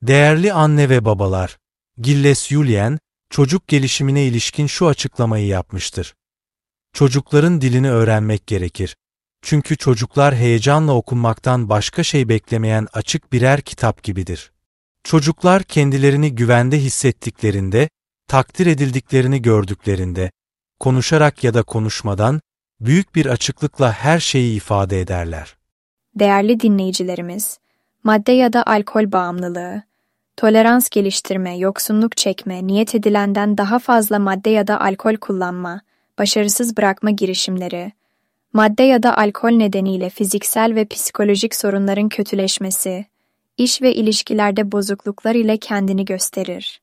Değerli anne ve babalar, Gilles Julien, çocuk gelişimine ilişkin şu açıklamayı yapmıştır. Çocukların dilini öğrenmek gerekir. Çünkü çocuklar heyecanla okunmaktan başka şey beklemeyen açık birer kitap gibidir. Çocuklar kendilerini güvende hissettiklerinde, takdir edildiklerini gördüklerinde, konuşarak ya da konuşmadan, büyük bir açıklıkla her şeyi ifade ederler. Değerli dinleyicilerimiz, madde ya da alkol bağımlılığı, tolerans geliştirme, yoksunluk çekme, niyet edilenden daha fazla madde ya da alkol kullanma, başarısız bırakma girişimleri, madde ya da alkol nedeniyle fiziksel ve psikolojik sorunların kötüleşmesi, iş ve ilişkilerde bozukluklar ile kendini gösterir.